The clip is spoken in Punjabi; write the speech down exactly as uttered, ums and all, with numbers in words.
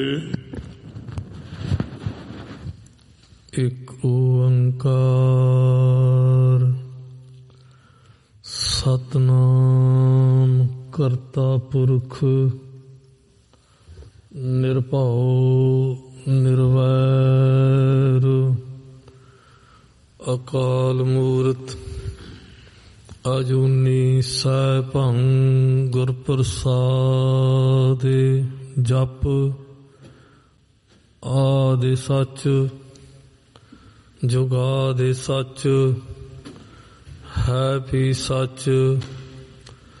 ਇੱਕ ਓੰਕਾਰ ਸਤਿਨਾਮ ਕਰਤਾ ਪੁਰਖ ਨਿਰਭਉ ਨਿਰਵੈਰ ਅਕਾਲ ਮੂਰਤ ਅਜੂਨੀ ਸੈਭੰ ਗੁਰ ਪ੍ਰਸਾਦਿ ਜਪ ਆਦਿ ਸੱਚ ਜੁਗਾਦਿ ਸੱਚ ਹੈ ਵੀ ਸੱਚ